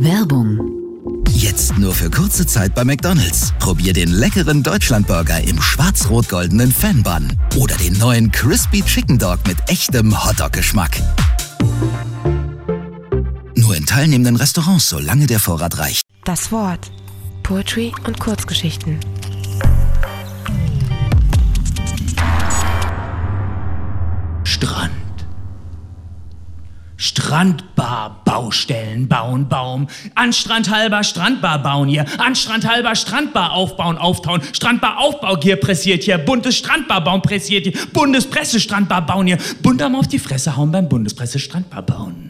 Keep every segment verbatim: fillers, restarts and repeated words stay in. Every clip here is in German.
Werbung. Jetzt nur für kurze Zeit bei McDonald's. Probier den leckeren Deutschlandburger im schwarz-rot-goldenen Fan-Bun oder den neuen Crispy Chicken Dog mit echtem Hotdog-Geschmack. Nur in teilnehmenden Restaurants, solange der Vorrat reicht. Das Wort. Poetry und Kurzgeschichten. Strand. Strandbar, Baustellen bauen, Baum. An Strand halber Strandbar bauen hier. An Strand halber Strandbar aufbauen, auftauen. Strandbar Aufbaugier pressiert hier. Buntes Strandbarbaum pressiert hier. Bundespresse Strandbar bauen hier. Bunterm auf die Fresse hauen beim Bundespresse Strandbar bauen.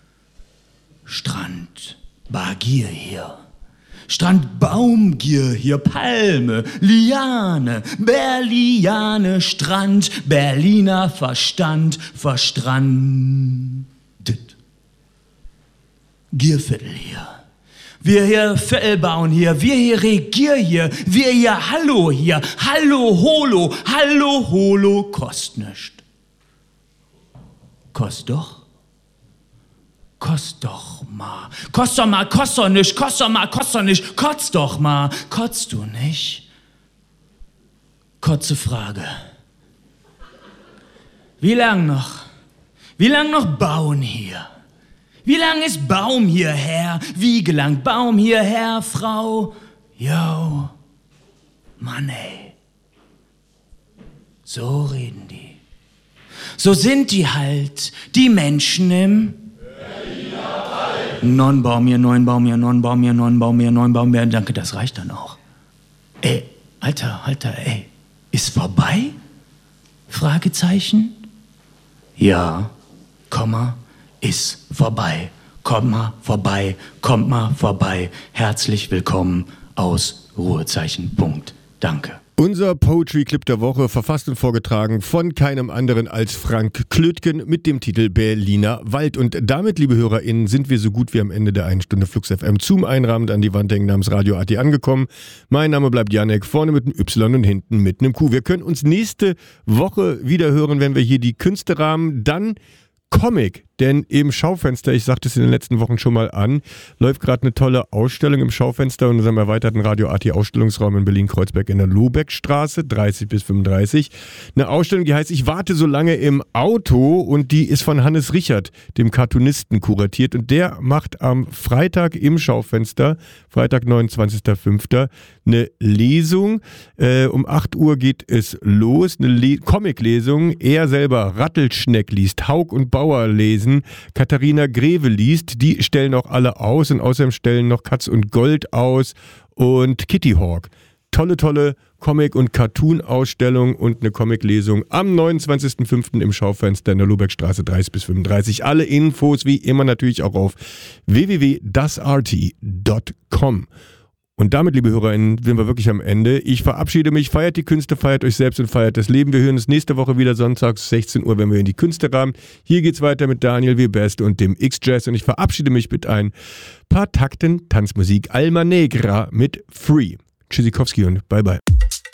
Strandbargier hier. Strandbaumgier hier, Palme, Liane, Berliane, Strand, Berliner Verstand, verstrandet. Gierviertel hier. Wir hier Viertel bauen hier, wir hier Regier hier, wir hier Hallo hier, Hallo Holo, Hallo Holo, kost nischt. Kost doch? Kost doch mal, kost doch mal, kost doch nicht, kost doch mal, kost doch nicht, kotz doch mal, kotzt du nicht? Kurze Frage. Wie lang noch? Wie lang noch bauen hier? Wie lang ist Baum hierher? Wie gelangt Baum hierher, Frau? Yo, Mann ey. So reden die. So sind die halt, die Menschen im Non Baum hier, neun Baum hier, neun Baum hier, neun Baum hier, neun Baum hier. Danke, das reicht dann auch. Ey, Alter, Alter, ey. Ist vorbei? Fragezeichen? Ja, Komma, ist vorbei. Komma, vorbei, kommt mal vorbei. Herzlich willkommen aus Ruhezeichen, Punkt. Danke. Unser Poetry-Clip der Woche, verfasst und vorgetragen von keinem anderen als Frank Klötgen mit dem Titel Berliner Wald. Und damit, liebe HörerInnen, sind wir so gut wie am Ende der einen Stunde Flux F M zum Einrahmend an die Wand hängen namens Radio A T angekommen. Mein Name bleibt Janek, vorne mit einem Y und hinten mit einem Q. Wir können uns nächste Woche wieder hören, wenn wir hier die Künste rahmen. Dann Comic, denn im Schaufenster, ich sagte es in den letzten Wochen schon mal an, läuft gerade eine tolle Ausstellung im Schaufenster in unserem erweiterten Radio A T Ausstellungsraum in Berlin-Kreuzberg in der Lobeckstraße, dreißig bis fünfunddreißig. Eine Ausstellung, die heißt Ich warte so lange im Auto, und die ist von Hannes Richard, dem Cartoonisten, kuratiert, und der macht am Freitag im Schaufenster, Freitag neunundzwanzigster fünfter eine Lesung. Äh, um acht Uhr geht es los, eine Le- Comic-Lesung. Er selber Rattelschneck liest, Haug und Bauer lesen, Katharina Greve liest, die stellen auch alle aus, und außerdem stellen noch Katz und Gold aus und Kitty Hawk. Tolle, tolle Comic- und Cartoon-Ausstellung und eine Comic-Lesung am neunundzwanzigster fünfter im Schaufenster in der Lobeckstraße dreißig bis fünfunddreißig. Alle Infos wie immer natürlich auch auf w w w punkt das r t punkt com. Und damit, liebe HörerInnen, sind wir wirklich am Ende. Ich verabschiede mich, feiert die Künste, feiert euch selbst und feiert das Leben. Wir hören uns nächste Woche wieder sonntags sechzehn Uhr, wenn wir in die Künste rahmen. Hier geht's weiter mit Daniel W. Best und dem X-Jazz, und ich verabschiede mich mit ein paar Takten Tanzmusik Alma Negra mit Free. Tschüssikowski und bye bye.